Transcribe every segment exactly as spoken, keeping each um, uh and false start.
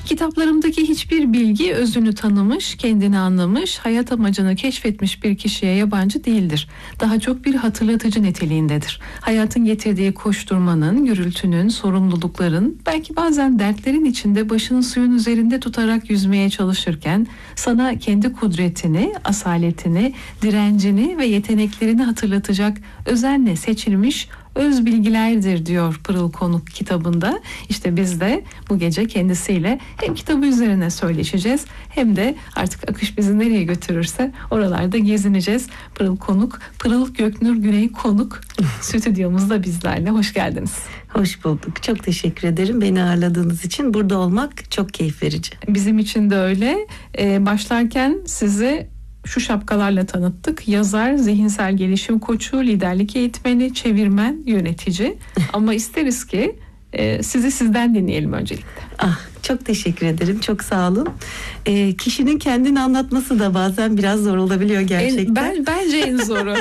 Kitaplarımdaki hiçbir bilgi özünü tanımış, kendini anlamış, hayat amacını keşfetmiş bir kişiye yabancı değildir. Daha çok bir hatırlatıcı niteliğindedir. Hayatın getirdiği koşturmanın, gürültünün, sorumlulukların, belki bazen dertlerin içinde başını suyun üzerinde tutarak yüzmeye çalışırken sana kendi kudretini, asaletini, direncini ve yeteneklerini hatırlatacak özenle seçilmiş öz bilgilerdir diyor Pırıl Konuk kitabında. İşte biz de bu gece kendisiyle hem kitabı üzerine söyleşeceğiz hem de artık akış bizi nereye götürürse oralarda gezineceğiz. Pırıl Konuk, Pırıl Göknur Güney Konuk stüdyomuzda bizlerle. Hoş geldiniz. Hoş bulduk. Çok teşekkür ederim. Beni ağırladığınız için. Burada olmak çok keyif verici. Bizim için de öyle. Ee, başlarken sizi şu şapkalarla tanıttık. Yazar, zihinsel gelişim koçu, liderlik eğitmeni, çevirmen, yönetici. Ama isteriz ki e, sizi sizden dinleyelim öncelikle. Ah, çok teşekkür ederim. Çok sağ olun. E, kişinin kendini anlatması da bazen biraz zor olabiliyor gerçekten. En, ben bence en zoru.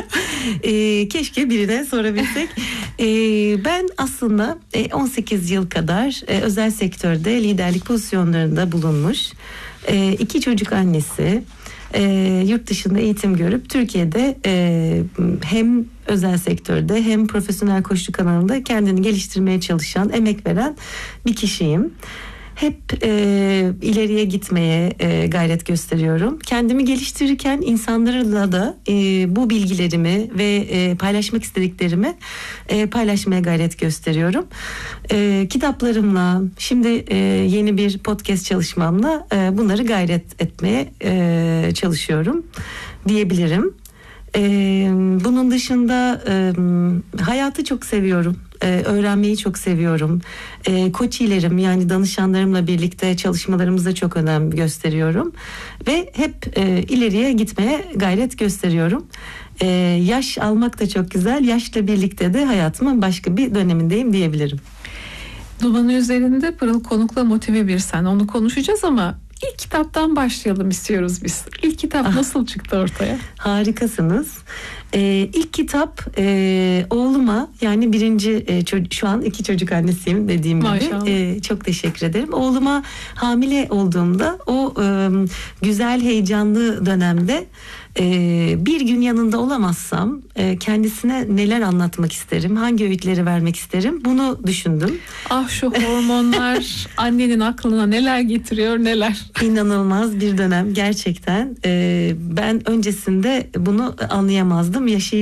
e, keşke birine sorabilsek. e, ben aslında e, on sekiz yıl kadar e, özel sektörde liderlik pozisyonlarında bulunmuş. E, iki çocuk annesi. E, yurt dışında eğitim görüp Türkiye'de e, hem özel sektörde hem profesyonel koçluk alanında kendini geliştirmeye çalışan, emek veren bir kişiyim. Hep e, ileriye gitmeye e, gayret gösteriyorum. Kendimi geliştirirken insanlarla da e, bu bilgilerimi ve e, paylaşmak istediklerimi e, paylaşmaya gayret gösteriyorum. E, kitaplarımla, şimdi e, yeni bir podcast çalışmamla e, bunları gayret etmeye e, çalışıyorum diyebilirim. E, bunun dışında e, hayatı çok seviyorum. Ee, öğrenmeyi çok seviyorum. Ee, koçilerim yani danışanlarımla birlikte çalışmalarımıza çok önem gösteriyorum. Ve hep e, ileriye gitmeye gayret gösteriyorum. Ee, yaş almak da çok güzel. Yaşla birlikte de hayatımın başka bir dönemindeyim diyebilirim. Dumanı üzerinde Pırıl Konuk'la motive bir sen. Onu konuşacağız ama İlk kitaptan başlayalım istiyoruz biz. İlk kitap ah, nasıl çıktı ortaya? Harikasınız. Ee, ilk kitap e, oğluma yani birinci e, ço- şu an iki çocuk annesiyim dediğim Maşallah. gibi. E, çok teşekkür ederim. Oğluma hamile olduğumda o e, güzel heyecanlı dönemde e, bir gün yanında olamazsam e, kendisine neler anlatmak isterim, hangi öğütleri vermek isterim bunu düşündüm. Ah şu hormonlar annenin aklına neler getiriyor neler. İnanılmaz bir dönem gerçekten. Ee, ben öncesinde bunu anlayamazdım. Yaşayıp